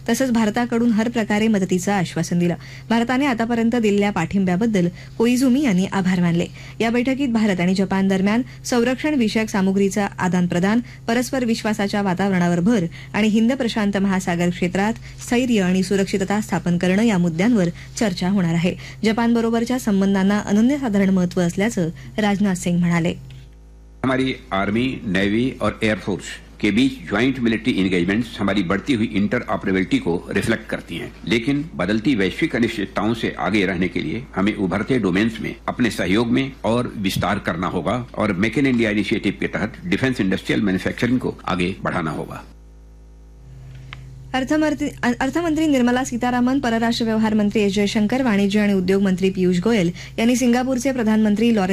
तसंच भारताकडून हर प्रकारे मदतीचं आश्वासन दिलं. भारताने आतापर्यंत दिलेल्या पाठिंब्याबद्दल कोइझुमी यांनी आभार मानले. या बैठकीत भारत आणि जपान दरम्यान संरक्षण विषयक सामुग्रीचं आदानप्रदान, परस्पर विश्वासाच्या वातावरणावर भर आणि हिंद प्रशांत महासागर क्षेत्रात स्थैर्य आणि सुरक्षितता स्थापन करणं या मुद्द्यांवर चर्चा होणार आहे. जपानबरोबरच्या संबंधांना अनन्यसाधारण महत्त्व असल्याचं राजनाथ सिंह म्हणाले. हमारी आर्मी, नेवी और एयरफोर्स के बीच ज्वाइंट मिलिट्री इंगेजमेंट्स हमारी बढ़ती हुई इंटर ऑपरेबिलिटी को रिफ्लेक्ट करती हैं, लेकिन बदलती वैश्विक अनिश्चितताओं से आगे रहने के लिए हमें उभरते डोमेन्स में अपने सहयोग में और विस्तार करना होगा और मेक इन इंडिया इनिशिएटिव के तहत डिफेंस इंडस्ट्रियल मैन्युफैक्चरिंग को आगे बढ़ाना होगा. अर्थमंत्री निर्मला सीतारामन, परराष्ट्र व्यवहार मंत्री एस जयशंकर, वाणिज्य आणि उद्योग मंत्री पियुष गोयल यांनी सिंगापूरचे प्रधानमंत्री लॉरेन्स